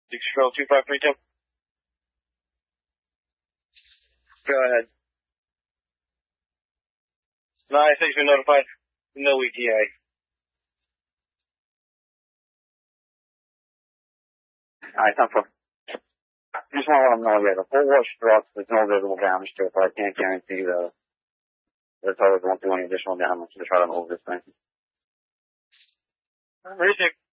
6 Control 2532. Go ahead. 9-6 been notified. No ETA. Alright, time for. Just want to let them know, yeah, the full wash truck, there's no visible damage to it, but I can't guarantee the towers won't do any additional damage to try to move this thing. Ready,